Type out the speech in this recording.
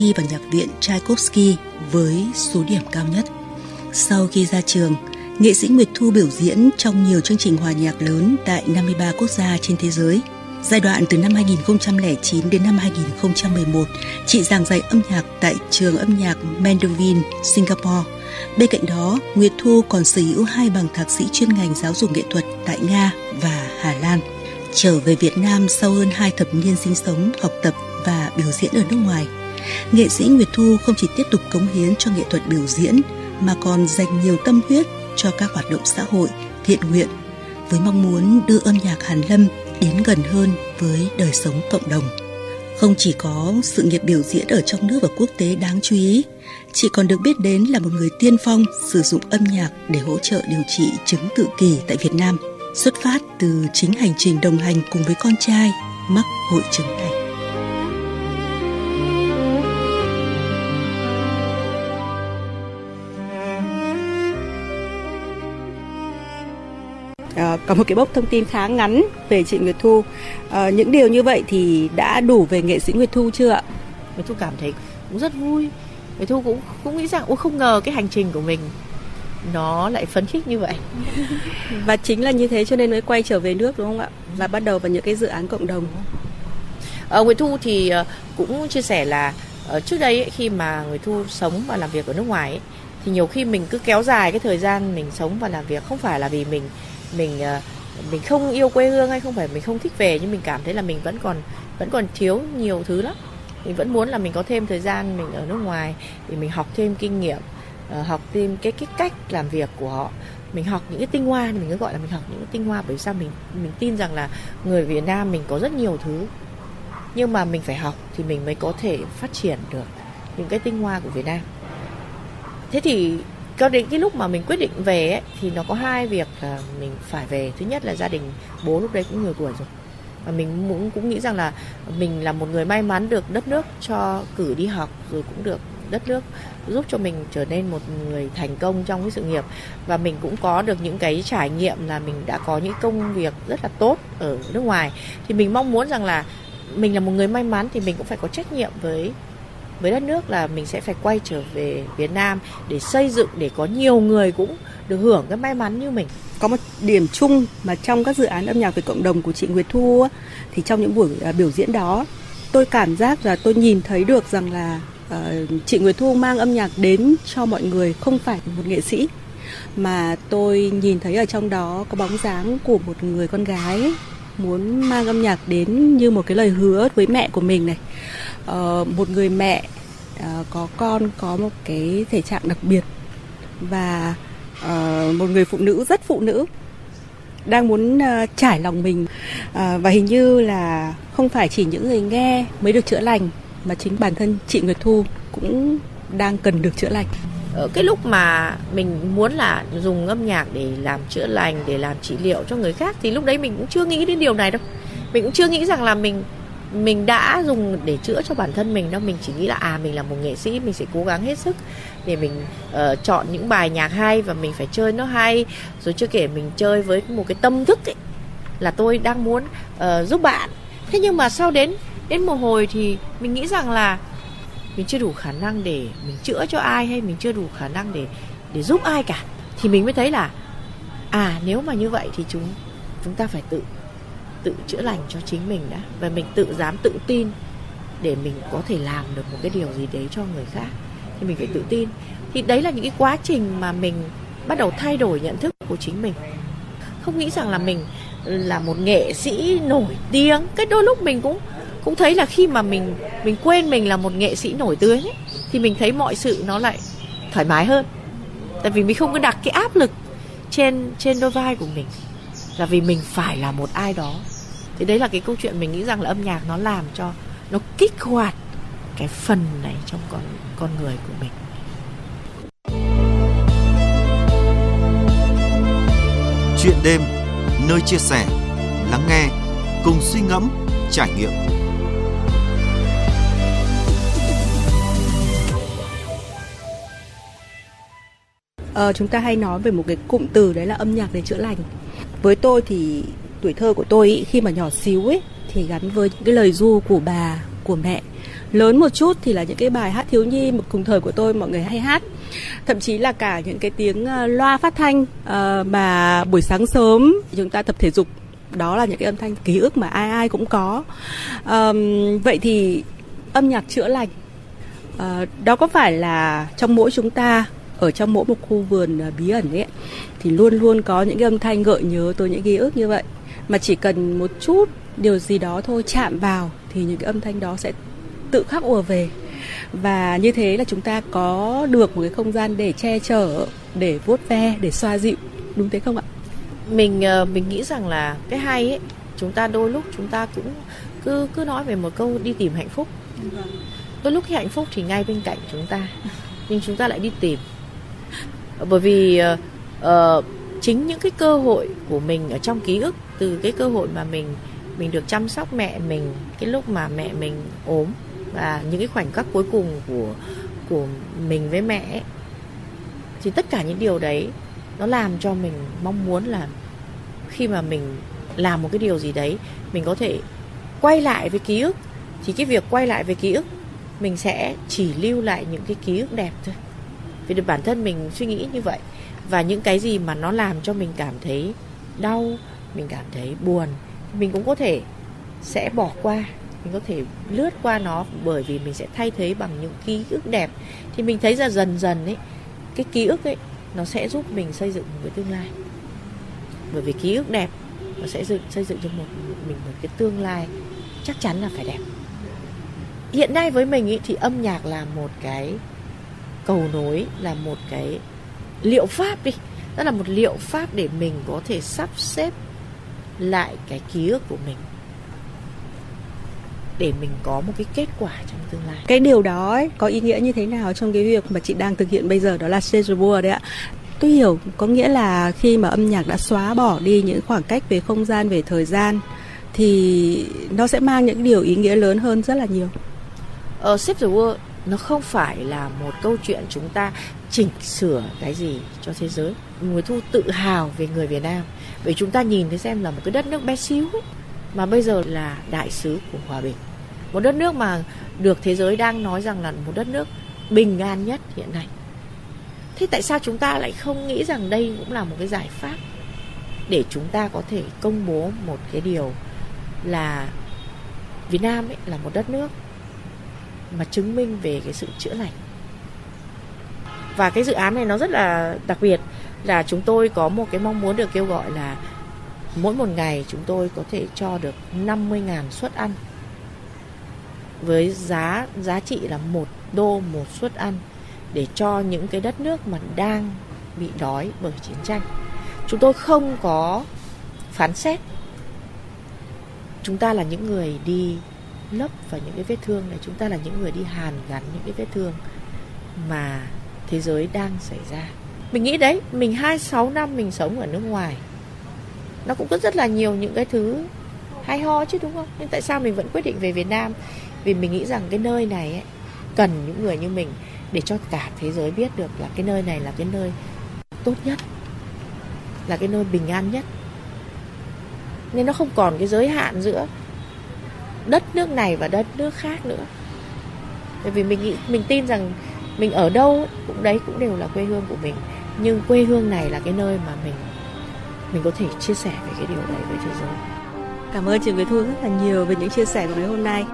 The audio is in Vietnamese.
và Nhạc viện Tchaikovsky với số điểm cao nhất. Sau khi ra trường, nghệ sĩ Nguyệt Thu biểu diễn trong nhiều chương trình hòa nhạc lớn tại 53 quốc gia trên thế giới. Giai đoạn từ năm 2009 đến năm 2011, chị giảng dạy âm nhạc tại trường âm nhạc Mandeville, Singapore. Bên cạnh đó, Nguyệt Thu còn sở hữu 2 bằng thạc sĩ chuyên ngành giáo dục nghệ thuật tại Nga và Hà Lan. Trở về Việt Nam sau hơn 2 thập niên sinh sống, học tập và biểu diễn ở nước ngoài, nghệ sĩ Nguyệt Thu không chỉ tiếp tục cống hiến cho nghệ thuật biểu diễn mà còn dành nhiều tâm huyết cho các hoạt động xã hội, thiện nguyện với mong muốn đưa âm nhạc Hàn Lâm đến gần hơn với đời sống cộng đồng. Không chỉ có sự nghiệp biểu diễn ở trong nước và quốc tế đáng chú ý, chị còn được biết đến là một người tiên phong sử dụng âm nhạc để hỗ trợ điều trị chứng tự kỷ tại Việt Nam, xuất phát từ chính hành trình đồng hành cùng với con trai mắc hội chứng này. Có một cái bốc thông tin khá ngắn về chị Nguyệt Thu. Những điều như vậy thì đã đủ về nghệ sĩ Nguyệt Thu chưa ạ? Nguyệt Thu cảm thấy cũng rất vui. Nguyệt Thu cũng nghĩ rằng không ngờ cái hành trình của mình nó lại phấn khích như vậy. Và chính là như thế cho nên mới quay trở về nước đúng không ạ? Và bắt đầu vào những cái dự án cộng đồng. Nguyệt Thu thì cũng chia sẻ là trước đây ấy, khi mà Nguyệt Thu sống và làm việc ở nước ngoài ấy, thì nhiều khi mình cứ kéo dài cái thời gian mình sống và làm việc, không phải là vì mình không yêu quê hương hay không phải mình không thích về, nhưng mình cảm thấy là mình vẫn còn thiếu nhiều thứ lắm. Mình vẫn muốn là mình có thêm thời gian mình ở nước ngoài để mình học thêm kinh nghiệm, học thêm cái cách làm việc của họ. Mình học những cái tinh hoa, mình cứ gọi là mình học những cái tinh hoa, bởi sao mình tin rằng là người Việt Nam mình có rất nhiều thứ, nhưng mà mình phải học thì mình mới có thể phát triển được những cái tinh hoa của Việt Nam. Thế thì cho đến cái lúc mà mình quyết định về ấy, thì nó có 2 việc là mình phải về. Thứ nhất là gia đình bố lúc đấy cũng nhiều tuổi rồi, và mình cũng nghĩ rằng là mình là một người may mắn được đất nước cho cử đi học, rồi cũng được đất nước giúp cho mình trở nên một người thành công trong cái sự nghiệp, và mình cũng có được những cái trải nghiệm là mình đã có những công việc rất là tốt ở nước ngoài. Thì mình mong muốn rằng là mình là một người may mắn thì mình cũng phải có trách nhiệm với đất nước, là mình sẽ phải quay trở về Việt Nam để xây dựng, để có nhiều người cũng được hưởng cái may mắn như mình. Có một điểm chung mà trong các dự án âm nhạc về cộng đồng của chị Nguyệt Thu thì trong những buổi biểu diễn đó, tôi cảm giác là tôi nhìn thấy được rằng là chị Nguyệt Thu mang âm nhạc đến cho mọi người, không phải một nghệ sĩ, mà tôi nhìn thấy ở trong đó có bóng dáng của một người con gái muốn mang âm nhạc đến như một cái lời hứa với mẹ của mình này. Một người mẹ có con có một cái thể trạng đặc biệt, và một người phụ nữ rất phụ nữ đang muốn trải lòng mình, và hình như là không phải chỉ những người nghe mới được chữa lành, mà chính bản thân chị Nguyệt Thu cũng đang cần được chữa lành. Ở cái lúc mà mình muốn là dùng âm nhạc để làm chữa lành, để làm trị liệu cho người khác, thì lúc đấy mình cũng chưa nghĩ đến điều này đâu. Mình cũng chưa nghĩ rằng là mình đã dùng để chữa cho bản thân mình đâu. Mình chỉ nghĩ là mình là một nghệ sĩ, mình sẽ cố gắng hết sức để mình chọn những bài nhạc hay và mình phải chơi nó hay, rồi chưa kể mình chơi với một cái tâm thức ấy, là tôi đang muốn giúp bạn. Thế nhưng mà sau đến một hồi thì mình nghĩ rằng là mình chưa đủ khả năng để mình chữa cho ai, hay mình chưa đủ khả năng để giúp ai cả. Thì mình mới thấy là nếu mà như vậy thì chúng ta phải tự chữa lành cho chính mình đã, và mình dám tự tin để mình có thể làm được một cái điều gì đấy cho người khác, thì mình phải tự tin. Thì đấy là những cái quá trình mà mình bắt đầu thay đổi nhận thức của chính mình. Không nghĩ rằng là mình là một nghệ sĩ nổi tiếng. Cái đôi lúc mình cũng thấy là khi mà mình quên mình là một nghệ sĩ nổi tiếng ấy, thì mình thấy mọi sự nó lại thoải mái hơn. Tại vì mình không có đặt cái áp lực trên đôi vai của mình, là vì mình phải là một ai đó. Thì đấy là cái câu chuyện mình nghĩ rằng là âm nhạc nó làm cho, nó kích hoạt cái phần này trong con người của mình. Chuyện đêm, nơi chia sẻ, lắng nghe, cùng suy ngẫm, trải nghiệm. Chúng ta hay nói về một cái cụm từ, đấy là âm nhạc để chữa lành. Với tôi thì tuổi thơ của tôi khi mà nhỏ xíu ấy, thì gắn với những cái lời ru của bà, của mẹ, Lớn một chút thì là những cái bài hát thiếu nhi một cùng thời của tôi mọi người hay hát. Thậm chí là cả những cái tiếng loa phát thanh mà buổi sáng sớm chúng ta tập thể dục, đó là những cái âm thanh ký ức mà ai ai cũng có. Vậy thì âm nhạc chữa lành, đó có phải là trong mỗi chúng ta, ở trong mỗi một khu vườn bí ẩn ấy, thì luôn luôn có những cái âm thanh gợi nhớ tới những ký ức như vậy, mà chỉ cần một chút điều gì đó thôi chạm vào thì những cái âm thanh đó sẽ tự khắc ùa về. Và như thế là chúng ta có được một cái không gian để che chở, để vuốt ve, để xoa dịu, đúng thế không ạ? Mình nghĩ rằng là cái hay ấy, chúng ta đôi lúc chúng ta cũng cứ nói về một câu đi tìm hạnh phúc. Đôi lúc cái hạnh phúc thì ngay bên cạnh chúng ta, nhưng chúng ta lại đi tìm. Bởi vì chính những cái cơ hội của mình ở trong ký ức, từ cái cơ hội mà mình được chăm sóc mẹ mình, cái lúc mà mẹ mình ốm, và những cái khoảnh khắc cuối cùng của mình với mẹ ấy, thì tất cả những điều đấy nó làm cho mình mong muốn là khi mà mình làm một cái điều gì đấy, mình có thể quay lại với ký ức. Thì cái việc quay lại với ký ức, mình sẽ chỉ lưu lại những cái ký ức đẹp thôi. Vì bản thân mình suy nghĩ như vậy. Và những cái gì mà nó làm cho mình cảm thấy đau, mình cảm thấy buồn, mình cũng có thể sẽ bỏ qua, mình có thể lướt qua nó, bởi vì mình sẽ thay thế bằng những ký ức đẹp. Thì mình thấy ra dần dần ấy, cái ký ức ấy nó sẽ giúp mình xây dựng một cái tương lai. Bởi vì ký ức đẹp nó sẽ xây dựng cho mình một cái tương lai chắc chắn là phải đẹp. Hiện nay với mình ý, thì âm nhạc là một cái cầu nối, là một cái liệu pháp đi. Đó là một liệu pháp để mình có thể sắp xếp lại cái ký ức của mình, để mình có một cái kết quả trong tương lai. Cái điều đó ấy, có ý nghĩa như thế nào trong cái việc mà chị đang thực hiện bây giờ, đó là Stage World đấy ạ? Tôi hiểu, có nghĩa là khi mà âm nhạc đã xóa bỏ đi những khoảng cách về không gian, về thời gian, thì nó sẽ mang những điều ý nghĩa lớn hơn rất là nhiều. Save the World nó không phải là một câu chuyện chúng ta chỉnh sửa cái gì cho thế giới. Mùa Thu tự hào về người Việt Nam, vì chúng ta nhìn thấy xem là một cái đất nước bé xíu ấy, mà bây giờ là đại sứ của hòa bình. Một đất nước mà được thế giới đang nói rằng là một đất nước bình an nhất hiện nay. Thế tại sao chúng ta lại không nghĩ rằng đây cũng là một cái giải pháp để chúng ta có thể công bố một cái điều là Việt Nam ấy là một đất nước mà chứng minh về cái sự chữa lành. Và cái dự án này nó rất là đặc biệt, là chúng tôi có một cái mong muốn được kêu gọi là mỗi một ngày chúng tôi có thể cho được 50.000 suất ăn, với giá trị là $1 một suất ăn, để cho những cái đất nước mà đang bị đói bởi chiến tranh. Chúng tôi không có phán xét. Chúng ta là những người đi lấp vào những cái vết thương này. Chúng ta là những người đi hàn gắn những cái vết thương mà thế giới đang xảy ra. Mình nghĩ đấy, mình 26 năm mình sống ở nước ngoài, nó cũng có rất là nhiều những cái thứ hay ho chứ, đúng không? Nhưng tại sao mình vẫn quyết định về Việt Nam? Vì mình nghĩ rằng cái nơi này ấy, cần những người như mình, để cho cả thế giới biết được là cái nơi này là cái nơi tốt nhất, là cái nơi bình an nhất. Nên nó không còn cái giới hạn giữa đất nước này và đất nước khác nữa. Bởi vì mình tin rằng mình ở đâu cũng đều là quê hương của mình. Nhưng quê hương này là cái nơi mà mình có thể chia sẻ về cái điều đấy với thế giới. Cảm ơn chị Nguyệt Thu rất là nhiều về những chia sẻ của ngày hôm nay.